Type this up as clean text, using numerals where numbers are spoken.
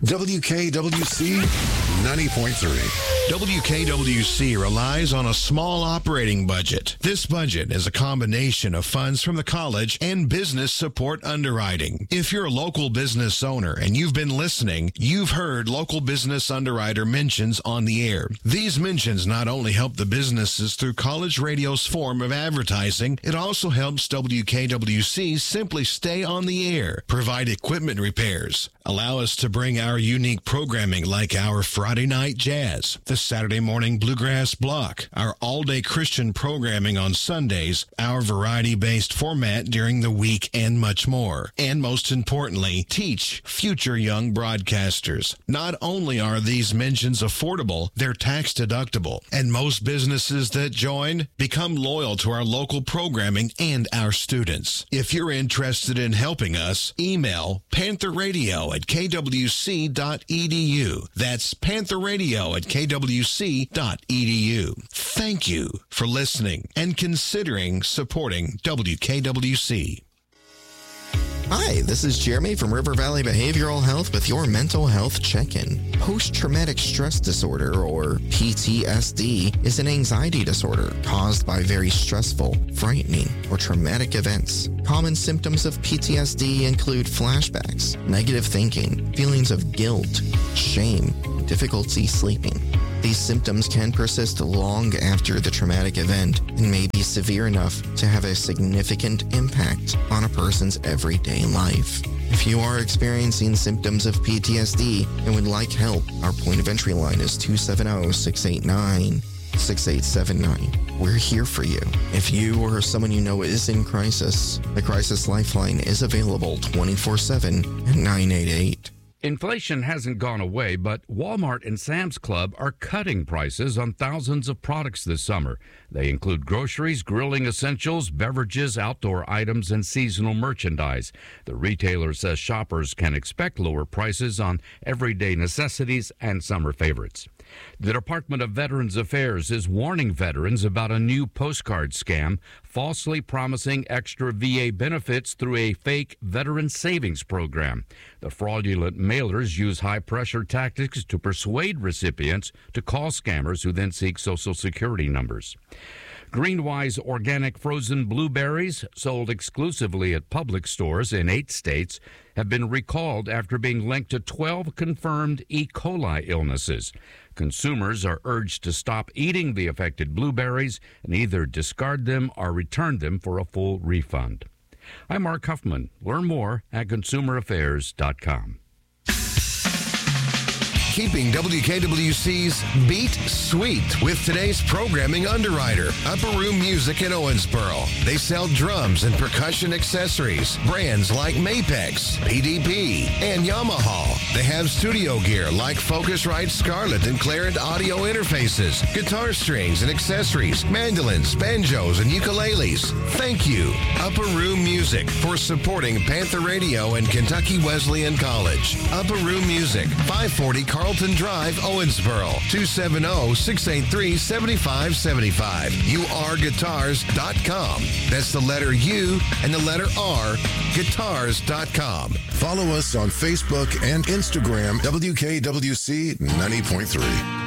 WKWC 90.3. WKWC relies on a small operating budget. This budget is a combination of funds from the college and business support underwriting. If you're a local business owner and you've been listening, you've heard local business underwriter mentions on the air. These mentions not only help the businesses through college radio's form of advertising, it also helps WKWC simply stay on the air, provide equipment repairs, allow us to bring our unique programming like our Friday night jazz, the Saturday morning bluegrass block, our all-day Christian programming on Sundays, our variety-based format during the week, and much more. And most importantly, teach future young broadcasters. Not only are these mentions affordable, they're tax deductible. And most businesses that join become loyal to our local programming and our students. If you're interested in helping us, email pantherradio@kwc.edu. That's pantherradio@kwc.edu. Thank you for listening and considering supporting WKWC. Hi, this is Jeremy from River Valley Behavioral Health with your mental health check-in. Post-traumatic stress disorder, or PTSD, is an anxiety disorder caused by very stressful, frightening, or traumatic events. Common symptoms of PTSD include flashbacks, negative thinking, feelings of guilt, shame, and difficulty sleeping. These symptoms can persist long after the traumatic event and may be severe enough to have a significant impact on a person's everyday life. If you are experiencing symptoms of PTSD and would like help, our point of entry line is 270-689-6879. We're here for you. If you or someone you know is in crisis, the Crisis Lifeline is available 24/7 at 988. Inflation hasn't gone away, but Walmart and Sam's Club are cutting prices on thousands of products this summer. They include groceries, grilling essentials, beverages, outdoor items, and seasonal merchandise. The retailer says shoppers can expect lower prices on everyday necessities and summer favorites. The Department of Veterans Affairs is warning veterans about a new postcard scam, falsely promising extra VA benefits through a fake veteran savings program. The fraudulent mailers use high-pressure tactics to persuade recipients to call scammers who then seek Social Security numbers. Greenwise organic frozen blueberries, sold exclusively at Publix stores in 8 states, have been recalled after being linked to 12 confirmed E. coli illnesses. Consumers are urged to stop eating the affected blueberries and either discard them or return them for a full refund. I'm Mark Huffman. Learn more at consumeraffairs.com. Keeping WKWC's Beat Sweet with today's programming underwriter, Upper Room Music in Owensboro. They sell drums and percussion accessories, brands like Mapex, PDP, and Yamaha. They have studio gear like Focusrite Scarlett and Clarent audio interfaces, guitar strings and accessories, mandolins, banjos, and ukuleles. Thank you, Upper Room Music, for supporting Panther Radio and Kentucky Wesleyan College. Upper Room Music, 540 Carlton Drive, Owensboro, 270-683-7575. URGuitars.com. That's the letter U and the letter R, guitars.com. Follow us on Facebook and Instagram, WKWC 90.3.